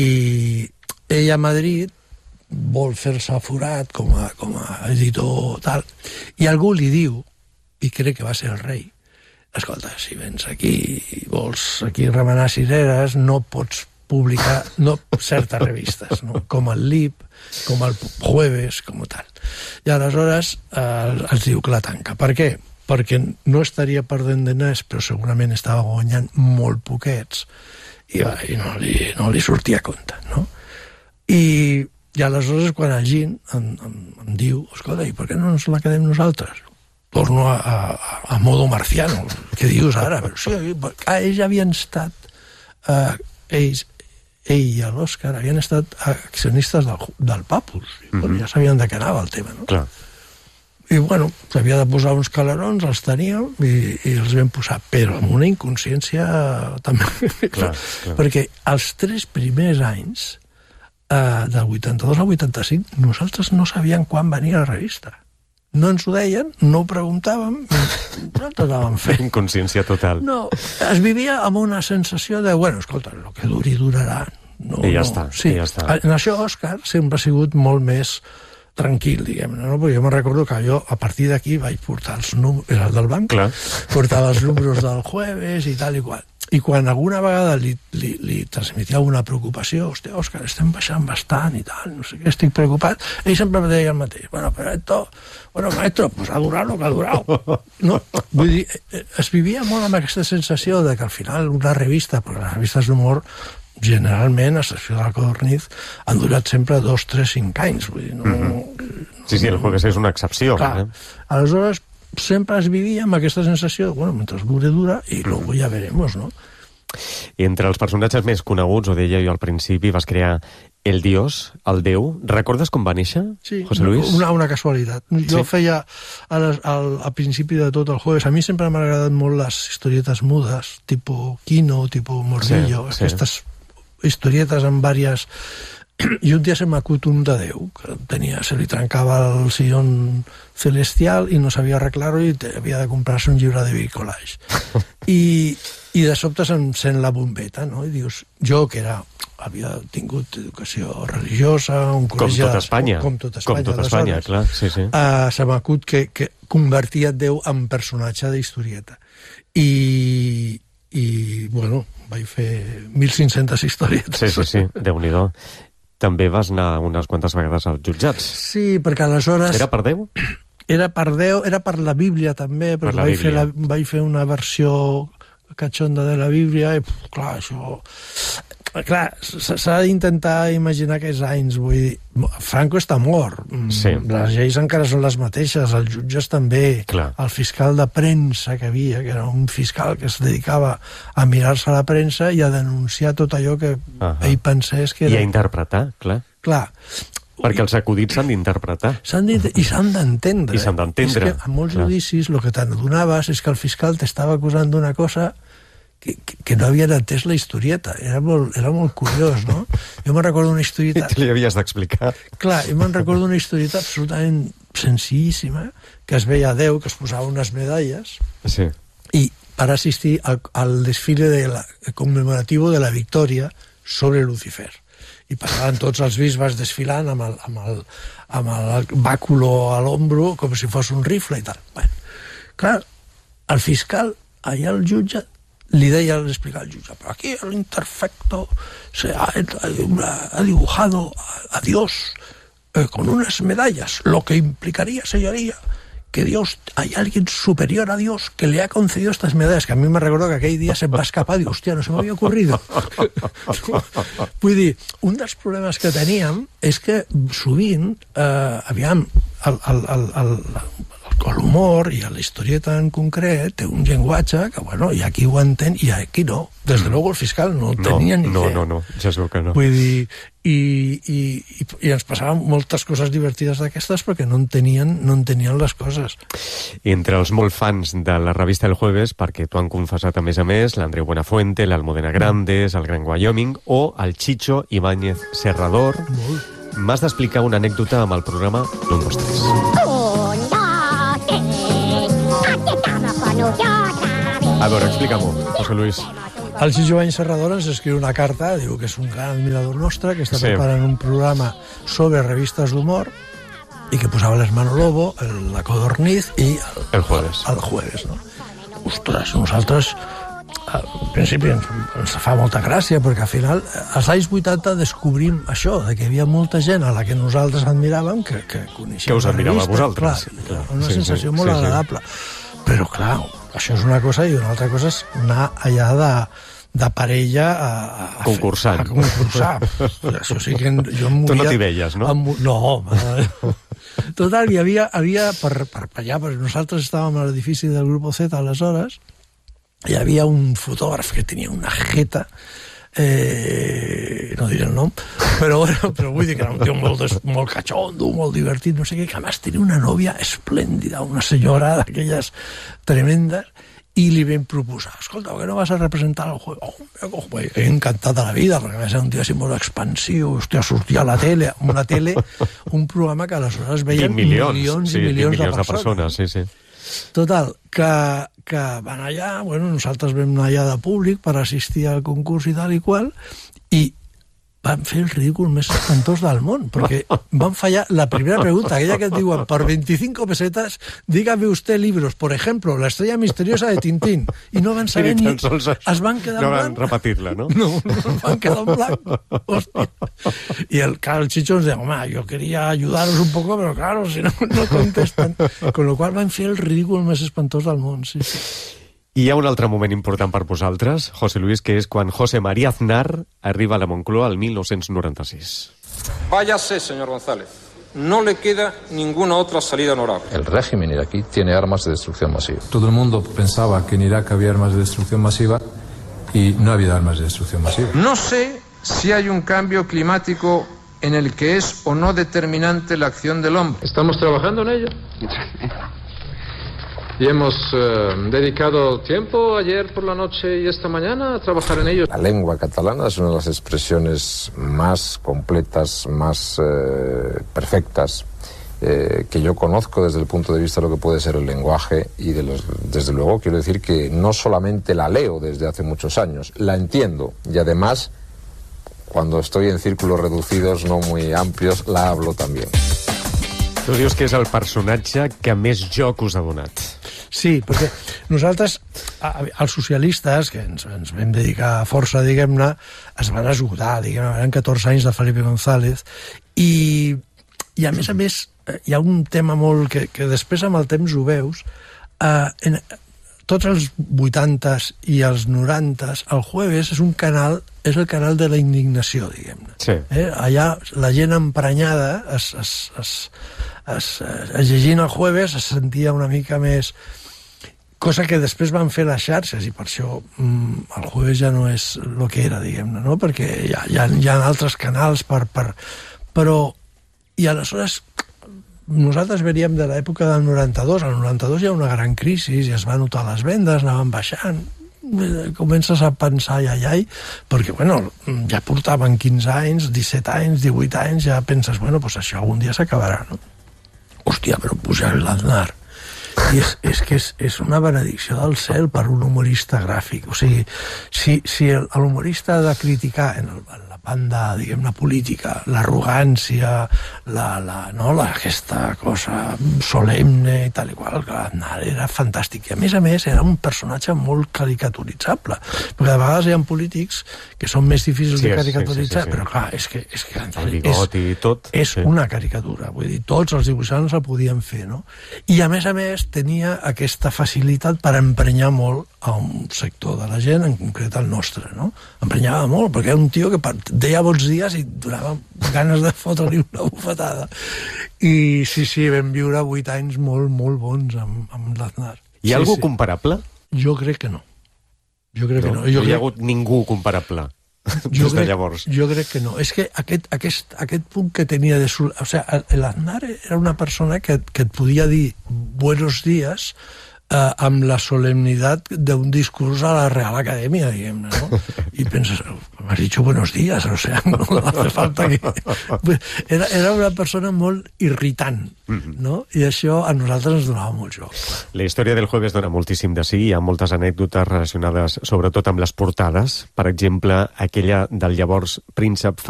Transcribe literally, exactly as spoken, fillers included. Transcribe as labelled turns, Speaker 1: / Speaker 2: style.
Speaker 1: i ell a Madrid vol fer-se forat com a, com a editor tal, i algú li diu, i crec que va ser el rei, escolta, si vens aquí i vols aquí remenar cireres, no pots publicar no, certes revistes, no? Com el Lip, com el Jueves, com tal. I aleshores eh, els diu que la tanca. Per què? Perquè no estaria perdent diners, però segurament estava guanyant molt poquets, i, va, i no, li, no li sortia a compte, no? I, i aleshores quan el Gin em, em, em diu, escolta, i per què no ens la quedem nosaltres? Torno a, a, a modo marciano, què dius ara? Però sí, ells havien estat, eh, ells, ell i l'Òscar havien estat accionistes del, del Papus, i, bueno, ja sabien de què anava el tema, no?
Speaker 2: Clar.
Speaker 1: I, bueno, s'havia de posar uns calerons, els teníem, i, i els vam posar, però amb una inconsciència també.
Speaker 2: Clar, clar.
Speaker 1: Perquè els tres primers anys, eh, del vuitanta-dos al vuitanta-cinc, nosaltres no sabíem quan venia la revista. No ens ho deien, no ho preguntàvem, nosaltres anàvem fent.
Speaker 2: Inconsciència total.
Speaker 1: No, es vivia amb una sensació de, bueno, escolta, el que duri durarà. No,
Speaker 2: I ja
Speaker 1: no.
Speaker 2: està,
Speaker 1: sí.
Speaker 2: i ja està.
Speaker 1: En això, Òscar sempre ha sigut molt més tranquil, diguem-ne, no? Perquè jo me'n recordo que jo, a partir d'aquí, vaig portar els números, era el del banc,
Speaker 2: Clar.
Speaker 1: portava els números del Jueves i tal i qual. I quan alguna vegada li, li, li transmetia alguna preocupació, hòstia, Òscar, estem baixant bastant i tal, no sé què, estic preocupat, ell sempre em deia el mateix, bueno, però esto, bueno, maestro, pues ha durat lo que ha durat. No? Vull dir, es vivia molt amb aquesta sensació de que al final una revista, perquè les revistes d'humor, generalment, a excepció de la Codorniz, han durat sempre dos, tres, cinc anys. Vull dir, no...
Speaker 2: Mm-hmm. Sí, sí, el Jueves és una excepció.
Speaker 1: Clar. Eh? Aleshores, sempre es vivia amb aquesta sensació de, bueno, mentre dure, dura, i luego ja veremos, no?
Speaker 2: I entre els personatges més coneguts, ho deia jo al principi, vas crear el Dios, el Déu. Recordes com va néixer,
Speaker 1: sí,
Speaker 2: José Luis?
Speaker 1: Una, una casualitat. Jo sí? feia, a, les, al, a principi de tot el Jueves, a mi sempre m'han agradat molt les historietes mudes, tipus Quino, tipus Mordillo, sí, aquestes sí. historietes amb diverses... I un dia se m'acut un de Déu, que tenia, se li trencava el sillón celestial i no sabia arreglar-ho i havia de comprar-se un llibre de bricolage. I, i de sobte se'n sent la bombeta, no? I dius, jo que era, havia tingut educació religiosa, un col·legi...
Speaker 2: Com tot Espanya.
Speaker 1: Com, com tot Espanya,
Speaker 2: com tot Espanya clar, sí, sí.
Speaker 1: Uh, se m'acut que, que convertia Déu en personatge d'historieta. I, i, bueno, vaig fer mil cinc-centes historietes.
Speaker 2: Sí, sí, sí, Déu-n'hi-do. També vas anar unes quantes vegades als jutjats.
Speaker 1: Sí, perquè aleshores...
Speaker 2: Era per Déu?
Speaker 1: Era per Déu, era per la Bíblia també, perquè
Speaker 2: per
Speaker 1: vaig,
Speaker 2: Bíblia.
Speaker 1: Fer la, vaig fer una versió catxonda de la Bíblia i, puf, clar, això... Clar, s'ha d'intentar imaginar aquells anys, vull dir... Franco està mort,
Speaker 2: sí.
Speaker 1: Les lleis encara són les mateixes, els jutges també,
Speaker 2: clar.
Speaker 1: El fiscal de premsa que havia, que era un fiscal que es dedicava a mirar-se la premsa i a denunciar tot allò que uh-huh. ell pensés que era...
Speaker 2: I a interpretar, clar.
Speaker 1: Clar.
Speaker 2: Perquè els acudits s'han d'interpretar.
Speaker 1: S'han i s'han d'entendre.
Speaker 2: I s'han d'entendre.
Speaker 1: És que en molts clar. judicis el que t'adonaves és que el fiscal t'estava acusant d'una cosa que, que, que no havien entès la historieta. Era molt, era molt curiós, no? Jo me'n recordo una historieta...
Speaker 2: I te li havies d'explicar.
Speaker 1: Clar, jo me'n recordo una historieta absolutament senzillíssima, que es veia a Déu, que es posava unes medalles,
Speaker 2: sí.
Speaker 1: i per assistir al, al desfile de la, conmemorativo de la victòria sobre Lucifer. I passaven tots els bisbes desfilant amb el, amb el, amb el bàculo a l'ombro, com si fos un rifle i tal. Bueno, clar, el fiscal, allà el jutge, li deia al explicar al jutge, pero aquí el interfecto se ha, ha dibujado a Dios eh, con unas medallas, lo que implicaría, señoría, que Dios, hay alguien superior a Dios que le ha concedido estas medallas, que a mí me recordó que aquell dia se'm va escapar, dic, hòstia, no se m'havia ocurrido. Vull dir, un dels problemes que teníem és que sovint, eh, aviam, el, el, el, el, l'humor i la historieta en concret té un llenguatge que, bueno, i aquí ho entén i aquí no. Des de luego el fiscal no, no tenia ni
Speaker 2: no,
Speaker 1: idea.
Speaker 2: No, no, no, ja es veu que no.
Speaker 1: Vull dir, i, i, i, i ens passaven moltes coses divertides d'aquestes perquè no entenien, no entenien les coses.
Speaker 2: I entre els molt fans de la revista El Jueves, perquè t'ho han confessat a més a més, l'Andreu Buenafuente, l'Almudena Grandes, el Gran Wyoming o el Chicho Ibáñez Serrador, m'has d'explicar una anècdota amb el programa l'un, dos, tres. A veure, explica-m'ho, José Luis.
Speaker 1: El Chicho Ibáñez Serrador ens escriu una carta, diu que és un gran admirador nostre, que està sí. preparant un programa sobre revistes d'humor i que posava l'Hermano Lobo, el, la Codorniz i el,
Speaker 2: el jueves.
Speaker 1: El, el jueves, no? Ostres, nosaltres al principi ens, ens fa molta gràcia perquè al final, als anys vuitanta descobrim això, de que hi havia molta gent a la que nosaltres admiràvem que, que coneixíem
Speaker 2: que us admirava a vosaltres.
Speaker 1: Clar, clar, una
Speaker 2: sí,
Speaker 1: sensació
Speaker 2: sí,
Speaker 1: molt
Speaker 2: sí,
Speaker 1: agradable. Sí. Però clar, això és una cosa i una altra cosa és anar allà de, de parella a, a,
Speaker 2: concursant.
Speaker 1: a concursar. Això sí que jo em moria...
Speaker 2: Tu no t'hi veies, no?
Speaker 1: Em, no, home. Total, hi havia, havia per, per allà, perquè nosaltres estàvem a l'edifici del Grupo Z aleshores, hi havia un fotògraf que tenia una jeta, eh, no diré el nom, però, bueno, però vull dir que era un tio molt, des, molt catxondo, molt divertit, no sé què, que a més tenia una nòvia esplèndida, una senyora d'aquelles tremendes, i li vam proposar, escolta, que no vas a representar el juego? Oh, oh, he encantat de la vida, perquè a més era un tio així molt expansiu, hòstia, sortia a la tele, una tele, un programa que aleshores veien
Speaker 2: milions,
Speaker 1: milions
Speaker 2: sí,
Speaker 1: i milions,
Speaker 2: milions
Speaker 1: de
Speaker 2: de persones. Sí, sí.
Speaker 1: Total, que, que van allà, bueno, nosaltres vam anar allà de públic per assistir al concurs i tal i qual, i van fer el ridícul més espantós del món, perquè van fallar la primera pregunta, aquella que et diuen, per veinticinco pesetas, dígame usted libros, por ejemplo, La estrella misteriosa de Tintín, i no van saber ni... Es van quedar
Speaker 2: no
Speaker 1: en blanc.
Speaker 2: No van repetir-la, no?
Speaker 1: No, no van quedar en blanc. Hòstia. I el, claro, el Chicho ens deia, home, yo quería ayudaros un poco, pero claro, si no, no contestan. Con lo qual van fer el ridícul més espantós del món, sí, sí.
Speaker 2: I hi ha un altre moment important per vosaltres, José Luis, que és quan José María Aznar arriba a la Moncloa el mil nou-cents noranta-sis.
Speaker 3: Váyase, señor González. No le queda ninguna otra salida honorable.
Speaker 4: El régimen iraquí tiene armas de destrucción masiva.
Speaker 5: Todo el mundo pensaba que en Irak había armas de destrucción masiva y no ha habido armas de destrucción masiva.
Speaker 3: No sé si hay un cambio climático en el que es o no determinante la acción del hombre.
Speaker 4: Estamos trabajando en ello. Y hemos eh, dedicado tiempo ayer por la noche y esta mañana a trabajar en ello.
Speaker 6: La lengua catalana es una de las expresiones más completas, más eh, perfectas eh, que yo conozco desde el punto de vista de lo que puede ser el lenguaje y de los, desde luego quiero decir que no solamente la leo desde hace muchos años, la entiendo y además cuando estoy en círculos reducidos no muy amplios la hablo también.
Speaker 2: Tu dius que és el personatge que més joc us ha donat.
Speaker 1: Sí, perquè nosaltres, els socialistes, que ens, ens vam dedicar força, diguem-ne, es van esgotar, diguem-ne, eren catorze anys de Felipe González, i, i a més a més hi ha un tema molt que, que després amb el temps ho veus, eh, en, tots els vuitantes i els norantes, el Jueves és un canal, és el canal de la indignació, diguem-ne.
Speaker 2: Sí.
Speaker 1: Eh? Allà la gent emprenyada es, es, es, es, es llegint el Jueves es sentia una mica més... Cosa que després van fer les xarxes i per això mm, el Jueves ja no és el que era, diguem-ne, no? Perquè hi ha, hi ha, hi ha altres canals per, per... Però... I aleshores nosaltres veníem de l'època del noranta-dos. Al noranta-dos hi ha una gran crisi i es van notar les vendes, anaven baixant. Comences a pensar, ai, ai, ai, perquè, bueno, ja portaven quinze anys, disset anys, divuit anys, ja penses, bueno, doncs això algun dia s'acabarà, no? Hòstia, però pujar l'Aznar. I és, és que és, és una benedicció del cel per un humorista gràfic. O sigui, si, si l'humorista ha de criticar en, el, en la banda, diguem-ne, política, l'arrogància, la, la, no, la, aquesta cosa solemne i tal i qual, que l'Aznar era fantàstic. I a més a més era un personatge molt caricaturitzable, perquè de vegades hi ha polítics que són més difícils sí, de caricaturitzar, sí, sí, sí, sí. Però clar, és que, és, que
Speaker 2: el bigot i tot.
Speaker 1: És sí. Una caricatura, vull dir, tots els dibuixants el podien fer, no? I a més a més tenia aquesta facilitat per emprenyar molt a un sector de la gent, en concret el nostre, no? Emprenyava molt, perquè era un tio que deia bons dies i donava ganes de fotre-li una bufetada. I sí, sí, vam viure vuit anys molt, molt bons amb, amb l'Aznar.
Speaker 2: Hi ha
Speaker 1: sí,
Speaker 2: algú
Speaker 1: sí.
Speaker 2: comparable?
Speaker 1: Jo crec que no. Jo crec
Speaker 2: no,
Speaker 1: que no. Jo
Speaker 2: no hi
Speaker 1: crec...
Speaker 2: ha hagut ningú comparable.
Speaker 1: Jo
Speaker 2: crec, llavors.
Speaker 1: jo crec que no. És que aquest, aquest, aquest punt que tenia de... O sigui, l'Aznar era una persona que, que et podia dir buenos días eh, amb la solemnitat d'un discurs a la Real Academia, diguem-ne, no? I penses, m'has dit buenos días, o sea, no hace falta que... Era, era una persona molt irritant, no? I això a nosaltres ens donava molt joc.
Speaker 2: La història del Jueves dona moltíssim de sí, hi ha moltes anècdotes relacionades sobretot amb les portades, per exemple, aquella del llavors príncep